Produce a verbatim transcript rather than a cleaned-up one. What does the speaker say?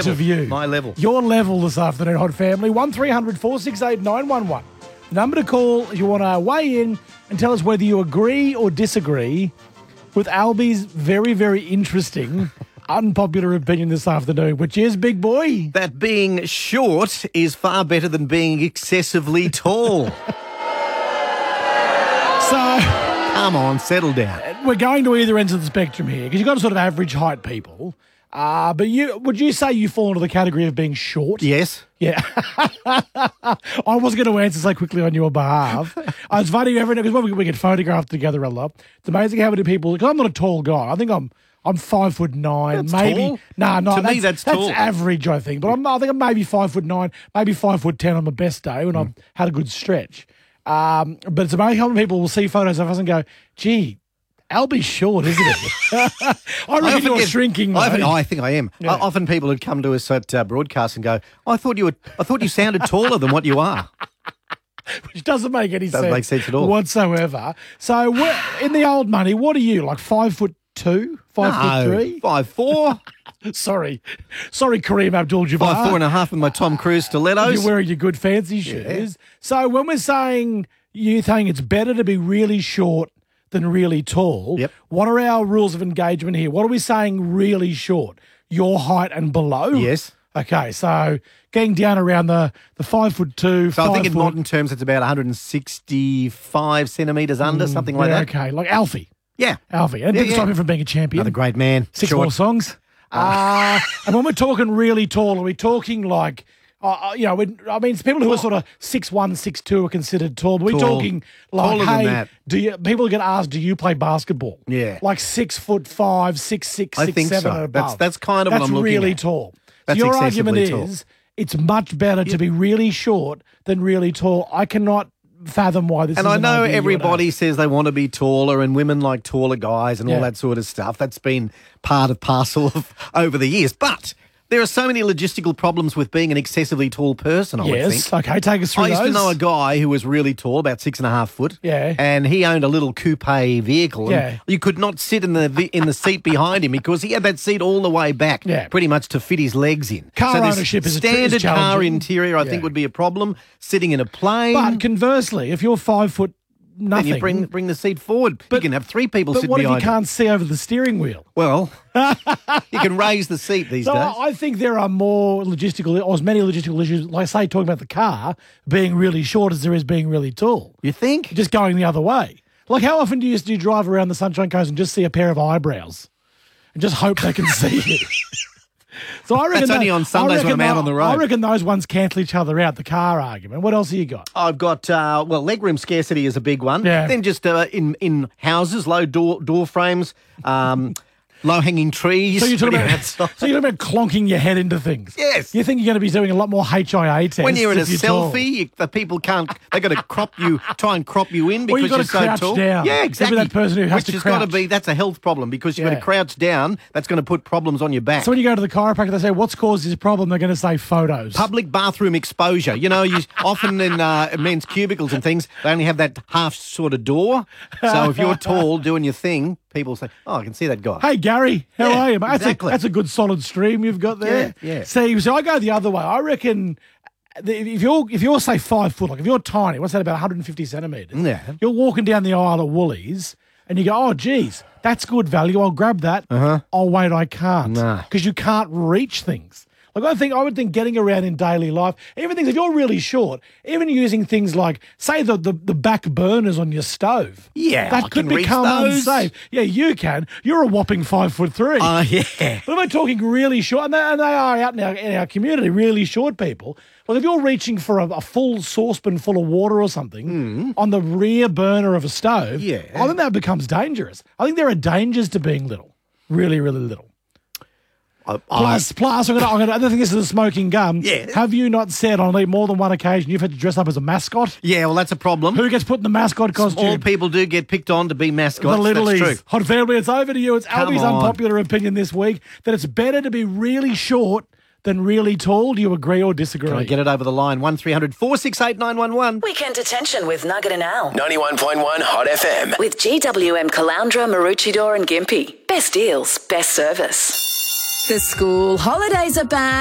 point level. of view. My level. Your level this afternoon, Hot Family. one three hundred four six eight nine one one. The number to call if you want to weigh in and tell us whether you agree or disagree with Albie's very, very interesting, unpopular opinion this afternoon, which is, big boy, That being short is far better than being excessively tall. So Come on, settle down. we're going to either ends of the spectrum here because you've got sort of average height people. Uh, but you would you say you fall into the category of being short? Yes. Yeah. I was going to answer so quickly on your behalf. Uh, it's funny, every because we, we get photographed together a lot. It's amazing how many people, because I'm not a tall guy. I think I'm I'm five foot nine, That's maybe. tall. Nah, no, To that's, me, that's tall. average, I think. But I'm, I think I'm maybe five foot nine, maybe five foot ten on my best day when Mm. I've had a good stretch. Um, but it's amazing how many people will see photos of us and go, gee, Albie's short, isn't it? I reckon often you're get- shrinking, I, often, mate. I think I am. Yeah. I, often people would come to us at uh, broadcast and go, I thought you were, I thought you sounded taller than what you are. Which doesn't make any Doesn't sense. make sense at all. Whatsoever. So what, in the old money, what are you, like five foot two? Five foot No, three? Five four, Sorry. Sorry, Kareem Abdul-Jabbar. five four and a half with my Tom Cruise stilettos. You're wearing your good fancy shoes. So when we're saying, you're saying it's better to be really short than really tall, Yep. what are our rules of engagement here? What are we saying really short? Your height and below? Yes. Okay, so getting down around the, the five foot two, So five I think in foot, modern terms it's about one hundred sixty-five centimetres under, something like yeah, that. okay, like Alfie. Yeah. Alfie. And it Yeah, didn't yeah. stop him from being a champion. Another great man. Six Short. more songs. Uh, and when we're talking really tall, are we talking like, uh, uh, you know, we, I mean, it's people who are sort of six one, six two are considered tall. But we're Tall. talking like, Taller than hey, that. do you? People get asked, do you play basketball? Yeah. Like six foot five, six six, I six think seven so. and That's- above. that's kind of what That's I'm looking really at. tall. That's so your argument excessively tall. is it's much better to be really short than really tall. I cannot fathom why this. And is I an know idea you would everybody have. says they want to be taller and women like taller guys and Yeah. all that sort of stuff. That's been part of parcel of over the years. But there are so many logistical problems with being an excessively tall person, I would Yes. think. Okay. Take us through I used those. to know a guy who was really tall, about six and a half foot. Yeah. And he owned a little coupe vehicle. And Yeah. you could not sit in the vi- in the seat behind him because he had that seat all the way back, Yeah. pretty much to fit his legs in. Car so this ownership is a tr- is standard car challenging. interior, I think, Yeah. would be a problem. Sitting in a plane. But conversely, if you're five foot nothing, then you bring bring the seat forward. But- you can have three people but sitting what if you behind can't see over the steering wheel? Well, you can raise the seat these So days. I I think there are more logistical, or as many logistical issues, like say talking about the car being really short as there is being really tall. You think? Just going the other way. Like how often do you, do you drive around the Sunshine Coast and just see a pair of eyebrows and just hope they can see you? So I reckon That's only that- on Sundays I reckon when I'm out tho- on the road. I reckon those ones cancel each other out, the car argument. What else have you got? I've got, uh, well, legroom scarcity is a big one. Yeah. Then just uh, in, in houses, low door door frames, um, low-hanging trees. So you're talking pretty about, outside. so you're talking about clonking your head into things. Yes. You think you're going to be doing a lot more H I A tests When you're in a if you're tall. selfie, you, the people can't, they've got to crop you, try and crop you in Or because you've got you're to so crouch tall. down. Yeah, Maybe exactly. that person who has Which to has got to crouch. be, that's a health problem because you've got Yeah. to crouch down. That's going to put problems on your back. So when you go to the chiropractor, they say, what's caused this problem? They're going to say photos. Public bathroom exposure. You know, you often in uh, men's cubicles and things, they only have that half sort of door. So if you're tall doing your thing, people say, "Oh, I can see that guy." Hey, Gary, how Yeah, are you, mate? That's, exactly. a, that's a good solid stream you've got there. Yeah, yeah. See, so I go the other way. I reckon the- if you're, if you're, say, five foot, like if you're tiny, what's that, about one hundred fifty centimetres? Yeah. You're walking down the aisle at Woolies and you go, oh, geez, that's good value. I'll grab that. Uh-huh. Oh, wait, I can't. Nah. Because you can't reach things. Like I think I would think getting around in daily life, even things if you're really short, even using things like say the the, the back burners on your stove. Yeah, that I could can reach become those. unsafe. Yeah, you can. You're a whopping five foot three. Oh, yeah. But we're talking really short, and they, and they are out in our, in our community, really short people. Well, if you're reaching for a, a full saucepan full of water or something on the rear burner of a stove, Yeah. I think that becomes dangerous. I think there are dangers to being little, really, really little. I- I- Plus, plus, I'm gonna, I'm gonna, I don't think this is a smoking gun. Yeah. Have you not said on more than one occasion you've had to dress up as a mascot? yeah, well, that's a problem. Who gets put in the mascot costume? All people do get picked on to be mascots. The Littlies. That's true. Hot Family, it's over to you. It's Come Albie's on. unpopular opinion this week that it's better to be really short than really tall. Do you agree or disagree? Can I get it over the line? one three hundred four six eight nine one one. Weekend detention with Nugget and Al. ninety-one point one Hot F M. With G W M Caloundra, Maroochydore and Gympie. Best deals, best service. The school holidays are back.